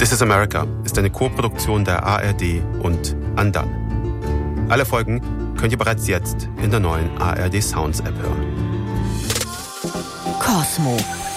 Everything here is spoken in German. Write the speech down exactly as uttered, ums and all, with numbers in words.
This is America ist eine Co-Produktion der A R D und Undone. Alle Folgen könnt ihr bereits jetzt in der neuen A R D Sounds App hören. Cosmo.